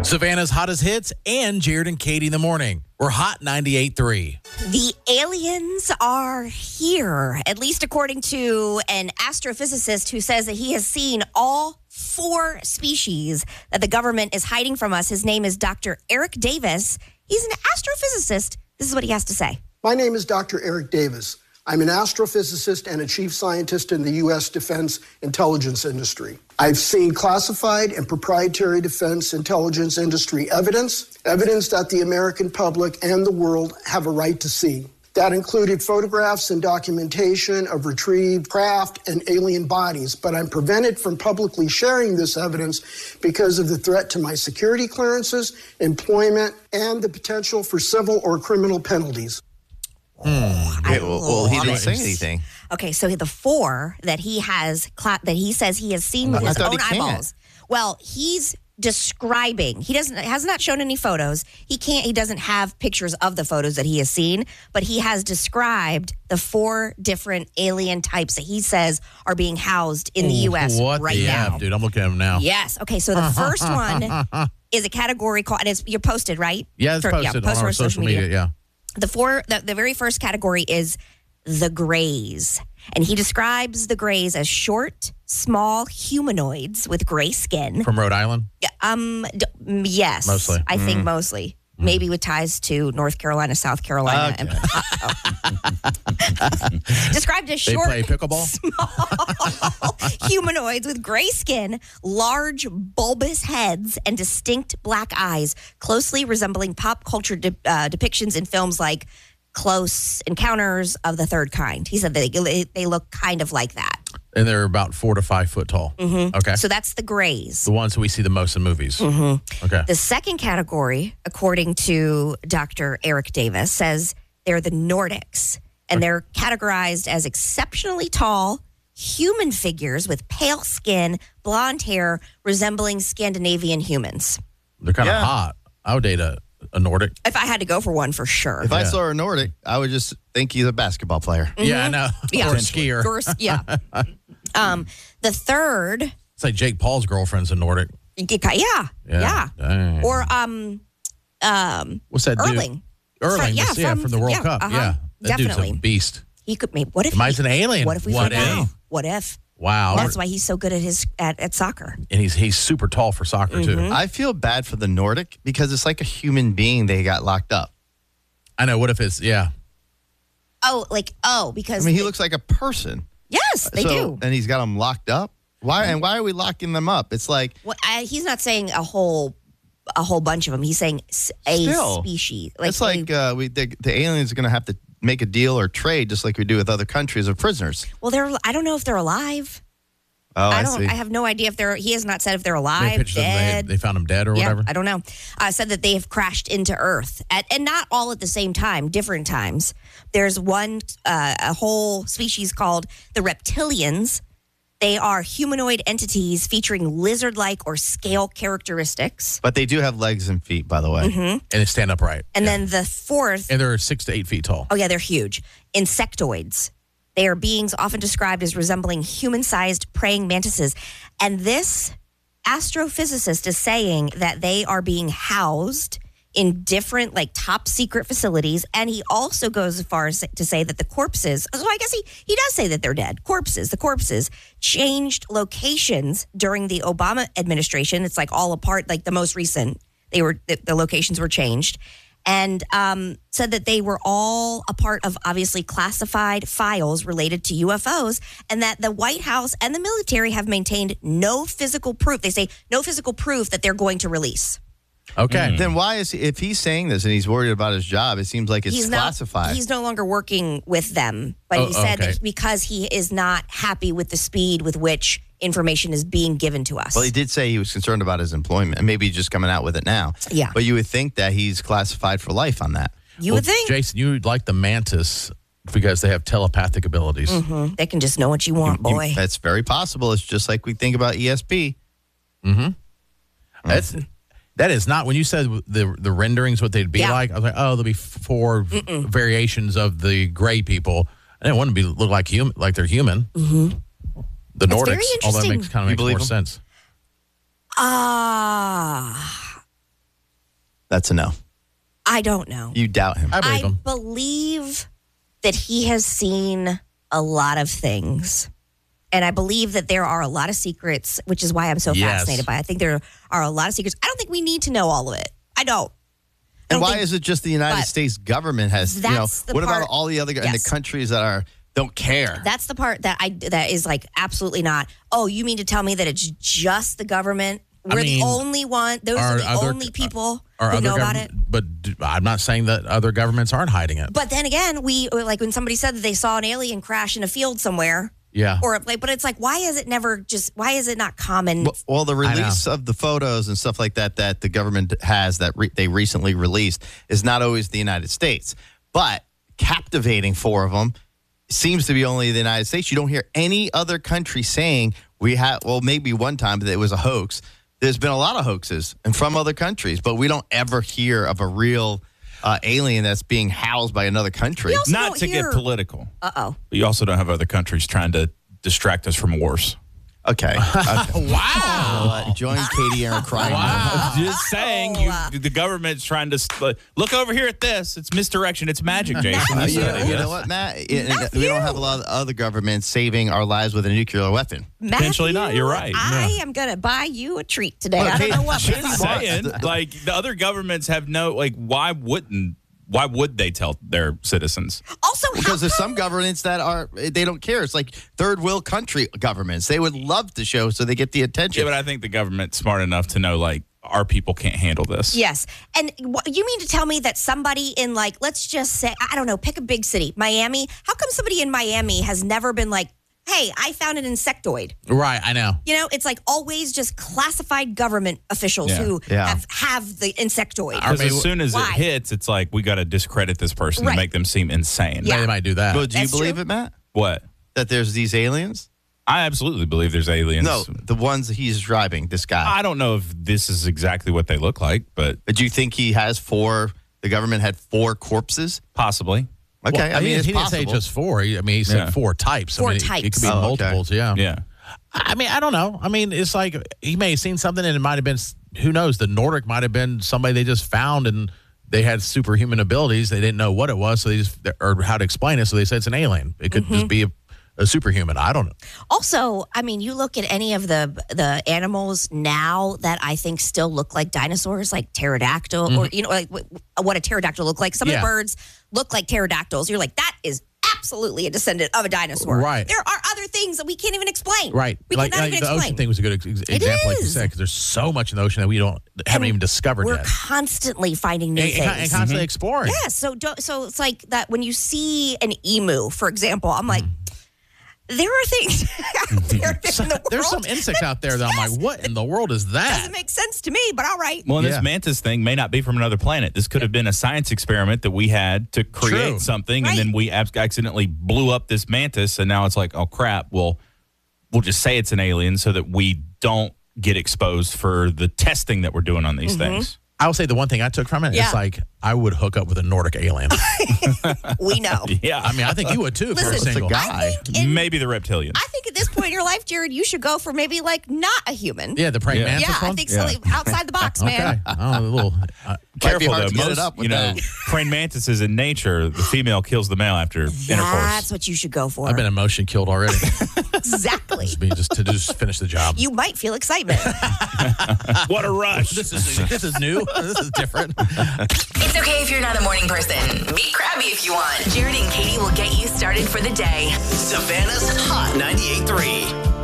Savannah's hottest hits and Jared and Katie in the morning. We're hot 98.3. The aliens are here, at least according to an astrophysicist who says that he has seen all 4 species that the government is hiding from us. His name is Dr. Eric Davis. He's an astrophysicist. This is what he has to say. My name is Dr. Eric Davis. I'm an astrophysicist and a chief scientist in the U.S. defense intelligence industry. I've seen classified and proprietary defense intelligence industry evidence that the American public and the world have a right to see. That included photographs and documentation of retrieved craft and alien bodies, but I'm prevented from publicly sharing this evidence because of the threat to my security clearances, employment, and the potential for civil or criminal penalties. Well, he didn't say anything. Okay, so the 4 that he has, that he says he has seen with his own eyeballs. Well, he's describing. He has not shown any photos. He doesn't have pictures of the photos that he has seen, but he has described the 4 different alien types that he says are being housed in the U.S. right now. Dude, I'm looking at them now. Yes. Okay, so the first one is a category called, and you're posted, right? Yeah, it's posted on our social media. Yeah. The very first category is the Greys. And he describes the Greys as short, small humanoids with gray skin. From Rhode Island? Yes. Mostly. I think mostly. Maybe with ties to North Carolina, South Carolina. Okay. Described as short, they play pickleball? small humanoids with gray skin, large bulbous heads, and distinct black eyes, closely resembling pop culture depictions in films like Close Encounters of the Third Kind. He said they look kind of like that. And they're about 4 to 5 foot tall. Mm-hmm. Okay. So that's the Greys. The ones that we see the most in movies. Mm-hmm. Okay. The second category, according to Dr. Eric Davis, says they're the Nordics. And they're categorized as exceptionally tall human figures with pale skin, blonde hair, resembling Scandinavian humans. They're kind of hot. I would date a Nordic. If I had to go for one, for sure. If I saw a Nordic, I would just think he's a basketball player. Mm-hmm. Yeah, I know. Yeah. Or a skier. The third. It's like Jake Paul's girlfriend's a Nordic. Yeah. Dang. Or what's that dude? Erling. From the World Cup. Yeah. That definitely. dude's a beast. He could maybe. What if he's an alien? What if we find out? What if? Wow. That's why he's so good at soccer. And he's super tall for soccer too. I feel bad for the Nordic because it's like a human being they got locked up. I know. What if it's because because he looks like a person. Yes, they do. And he's got them locked up. Why? And why are we locking them up? It's like he's not saying a whole bunch of them. He's saying a species. It's like the aliens are going to have to make a deal or trade just like we do with other countries of prisoners. Well, I don't know if they're alive. Oh, I see. I have no idea he has not said if they're alive, dead. They found them dead or whatever. I don't know. Said that they have crashed into Earth and not all at the same time, different times. There's one, a whole species called the reptilians. They are humanoid entities featuring lizard-like or scale characteristics. But they do have legs and feet, by the way. Mm-hmm. And they stand upright. And then the fourth. And they're 6 to 8 feet tall. Oh, yeah, they're huge. Insectoids. They are beings often described as resembling human-sized praying mantises. And this astrophysicist is saying that they are being housed in different, top secret facilities. And he also goes as far as to say that the corpses, so I guess he does say that they're dead. The corpses changed locations during the Obama administration. It's all apart, the most recent. The locations were changed. And said that they were all a part of obviously classified files related to UFOs, and that the White House and the military have maintained no physical proof. They say no physical proof that they're going to release. Okay. Then why is if he's saying this and he's worried about his job, it seems like it's classified. He's no longer working with them, but he said that because he is not happy with the speed with which information is being given to us. Well, he did say he was concerned about his employment, and maybe he's just coming out with it now. Yeah. But you would think that he's classified for life on that. You would think. Jason, you would like the mantis because they have telepathic abilities. Mm-hmm. They can just know what you want, boy. That's very possible. It's just like we think about ESP. Mm-hmm. That is not, when you said the renderings, what they'd be like, I was like, oh, there'll be 4 variations of the gray people. I didn't want to look like they're human. Mm-hmm. The Nordics, although it makes more sense. That's a no. I don't know. You doubt him. I believe I him. believe that he has seen a lot of things. And I believe that there are a lot of secrets, which is why I'm so Yes. fascinated by it. I think there are a lot of secrets. I don't think we need to know all of it. I don't. And why is it just the United States government has, That's the what part- about all the other and the Yes. countries that don't care? That's the part that is like absolutely not. Oh, you mean to tell me that it's just the government? We're the only one. Those are the only people who know about it. But I'm not saying that other governments aren't hiding it. But then again, like when somebody said that they saw an alien crash in a field somewhere. Yeah. Or like, but it's like, why is it not common? Well, the release of the photos and stuff like that the government has that they recently released is not always the United States. But captivating 4 of them seems to be only the United States. You don't hear any other country saying maybe one time that it was a hoax. There's been a lot of hoaxes and from other countries, but we don't ever hear of a real alien that's being housed by another country. Not to get political. Uh-oh. But you also don't have other countries trying to distract us from wars. Okay. Wow. Join Katie Aaron crying. Wow. Just saying, the government's trying to look over here at this. It's misdirection. It's magic, Jason. You know what, Matt? We don't have a lot of other governments saving our lives with a nuclear weapon. Potentially not. You're right. I am going to buy you a treat today. Well, I don't know what. Just saying, like the other governments have why would they tell their citizens? Also, Because there's some governments that they don't care. It's like third world country governments. They would love to show so they get the attention. Yeah, but I think the government's smart enough to know, like, our people can't handle this. Yes. And you mean to tell me that somebody in, like, let's just say, I don't know, pick a big city, Miami. How come somebody in Miami has never been like, hey, I found an insectoid? Right, I know. You know, it's like always just classified government officials who have the insectoid. Because as soon as Why? it hits, it's like, we got to discredit this person Right. to make them seem insane. Yeah. They might do that. But do you That's believe true. it, Matt? What? That there's these aliens? I absolutely believe there's aliens. No, the ones that he's driving, this guy. I don't know if this is exactly what they look like, but Do you think he has the government had 4 corpses? possibly. Okay, Well, I mean, it's he didn't say possible. just 4. He said Yeah. 4 types. Four It types. could be Oh, okay. multiples, yeah. Yeah. I mean, I don't know. I mean, it's like he may have seen something and it might have been, who knows, the Nordic might have been somebody they just found and they had superhuman abilities. They didn't know what it was, so or how to explain it, so they said it's an alien. It could just be a superhuman. I don't know. Also, I mean, you look at any of the animals now that I think still look like dinosaurs, like pterodactyl, or like what a pterodactyl look like. Some of the Yeah. birds look like pterodactyls. You're like, that is absolutely a descendant of a dinosaur. Right. There are other things that we can't even explain. Right. We like cannot even the explain. ocean thing was a good example, like you is. said, because there's so much in the ocean that we haven't even discovered We're yet. constantly finding new And things. constantly exploring. Yeah, so it's like that when you see an emu, for example, I'm like, there are things out there in the world. There's some insects out there that I'm like, what in the world is that? Doesn't make sense to me, but all right. Well, Yeah. this mantis thing may not be from another planet. This could have been a science experiment that we had to create True. something, Right. and then we accidentally blew up this mantis, and now it's like, oh, crap. Well, we'll just say it's an alien so that we don't get exposed for the testing that we're doing on these things. I will say the one thing I took from it Yeah. is like, I would hook up with a Nordic alien. We know. Yeah. I mean, I think you would too if you were Listen, single. it's a guy. I think Maybe the reptilian. I think at this point in your life, Jared, you should go for maybe like not a human. Yeah, the praying Yeah. mantis Yeah, one? I think something outside the box, man. Okay. Oh, a little. Might be Careful, hard though. to get it Most, up with you know, that. praying mantises in nature, the female kills the male after That's intercourse. what you should go for. I've been emotion killed already. Exactly. to just finish the job. You might feel excitement. What a rush. This is new. This is different. It's okay if you're not a morning person. Be crabby if you want. Jared and Katie will get you started for the day. Savannah's Hot 98.3.